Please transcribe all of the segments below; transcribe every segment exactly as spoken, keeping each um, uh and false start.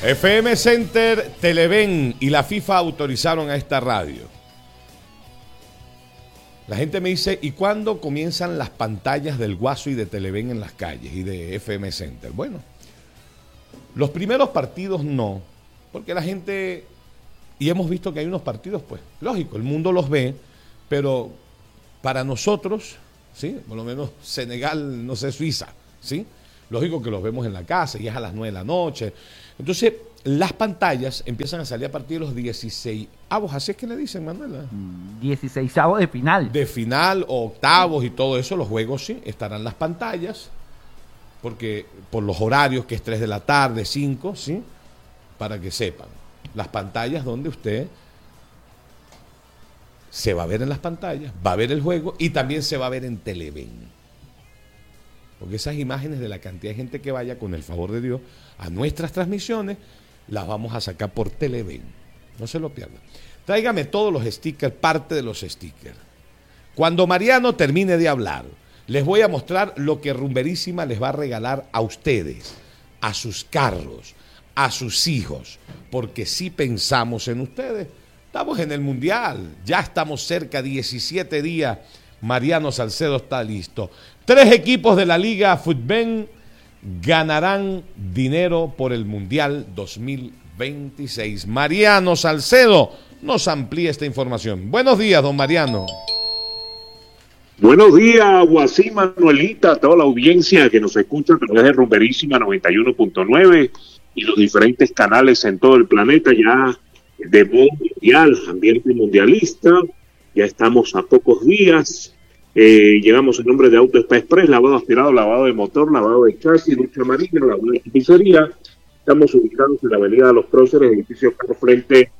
F M Center, Televen y la FIFA autorizaron a esta radio. La gente me dice, ¿y cuándo comienzan las pantallas del Guaso y de Televen en las calles y de F M Center? Bueno, los primeros partidos no, porque la gente, y hemos visto que hay unos partidos, pues, lógico, el mundo los ve, pero para nosotros, ¿sí? Por lo menos Senegal, no sé, Suiza, ¿sí? Lógico que los vemos en la casa y es a las nueve de la noche. Entonces, las pantallas empiezan a salir a partir de los dieciséis avos, así es que le dicen, Manuela. dieciséis avos de final. De final, o octavos y todo eso, los juegos sí, estarán las pantallas, porque por los horarios, que es tres de la tarde, cinco, ¿sí? Para que sepan. Las pantallas donde usted se va a ver en las pantallas, va a ver el juego y también se va a ver en Televen. Porque esas imágenes de la cantidad de gente que vaya, con el favor de Dios, a nuestras transmisiones, las vamos a sacar por Televen. No se lo pierdan. Tráigame todos los stickers, parte de los stickers. Cuando Mariano termine de hablar, les voy a mostrar lo que Rumberísima les va a regalar a ustedes, a sus carros, a sus hijos, porque sí pensamos en ustedes. Estamos en el Mundial, ya estamos cerca, diecisiete días. Mariano Salcedo está listo. Tres equipos de la Liga Futben ganarán dinero por el Mundial dos mil veintiséis. Mariano Salcedo nos amplía esta información. Buenos días, don Mariano. Buenos días, Guasí, Manuelita, a toda la audiencia que nos escucha a través de Rumberísima noventa y uno punto nueve y los diferentes canales en todo el planeta, ya de modo mundial, ambiente mundialista. Ya estamos a pocos días. Eh, llegamos en nombre de Auto Spa Express, lavado aspirado, lavado de motor, lavado de chasis, ducha marina, lavado de tapicería. Estamos ubicados en la avenida de los Próceres, edificio Carro, frente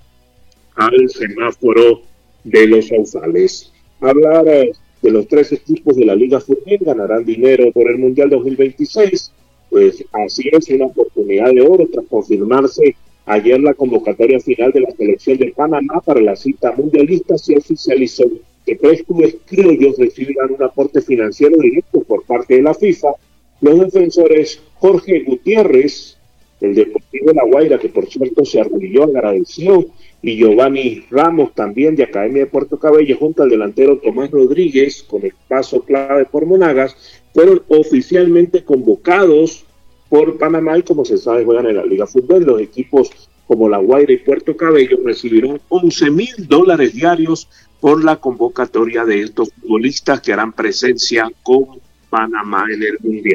al semáforo de los Sausales. Hablar eh, de los tres equipos de la Liga Futben ganarán dinero por el Mundial dos mil veintiséis. Pues así es, una oportunidad de oro tras confirmarse ayer la convocatoria final de la selección de Panamá para la cita mundialista. Se oficializó que tres clubes criollos recibirán un aporte financiero directo por parte de la FIFA. Los defensores Jorge Gutiérrez, el Deportivo La Guaira, que por cierto se arrodilló, agradeció, y Giovanni Ramos, también de Academia de Puerto Cabello, junto al delantero Tomás Rodríguez, con el paso clave por Monagas, fueron oficialmente convocados por Panamá y, como se sabe, juegan en la Liga Futben. Los equipos como La Guaira y Puerto Cabello recibirán once mil dólares diarios por la convocatoria de estos futbolistas que harán presencia con Panamá en el Mundial.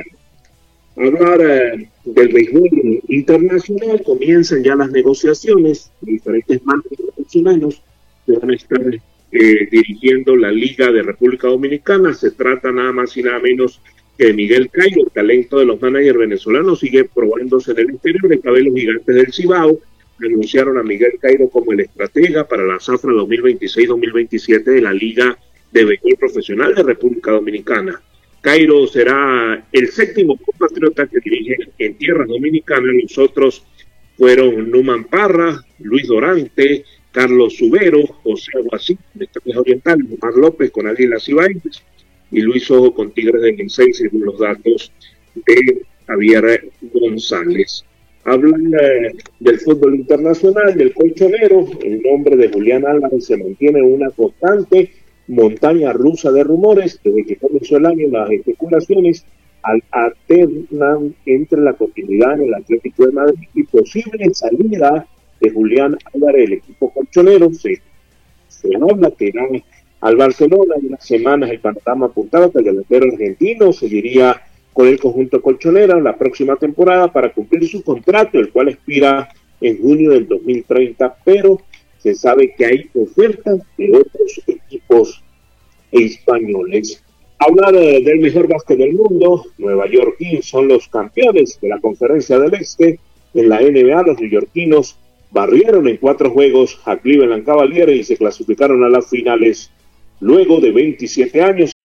Hablar eh, del béisbol internacional, comienzan ya las negociaciones de diferentes marcas profesionales que van a estar eh, dirigiendo la Liga de República Dominicana. Se trata nada más y nada menos que Miguel Cairo, el talento de los managers venezolanos, sigue probándose en el exterior. De cabellos gigantes del Cibao anunciaron a Miguel Cairo como el estratega para la zafra dos mil veintiséis dos mil veintisiete de la Liga de Béisbol Profesional de República Dominicana. Cairo será el séptimo compatriota que dirige en tierras dominicanas. Los otros fueron Numan Parra, Luis Dorante, Carlos Subero, José Aguasí, de Estrategia Oriental, Omar López con Águilas Ibaeñas y Luis Ojo con Tigres del Licey, según los datos de Javier González. Hablan eh, del fútbol internacional, del colchonero. El nombre de Julián Álvarez se mantiene en una constante montaña rusa de rumores. Desde que comenzó el año, las especulaciones alternan entre la continuidad en el Atlético de Madrid y posible salida de Julián Álvarez, el equipo colchonero. Se, se habla que irá al Barcelona. En unas semanas el panorama apuntaba que el delantero argentino seguiría con el conjunto colchonero la próxima temporada para cumplir su contrato, el cual expira en junio del dos mil treinta, pero se sabe que hay ofertas de otros equipos españoles. Hablar eh, del mejor básquet del mundo, Nueva York Knicks son los campeones de la Conferencia del Este. En la N B A, los neoyorquinos barrieron en cuatro juegos a Cleveland Cavaliers y se clasificaron a las finales luego de veintisiete años.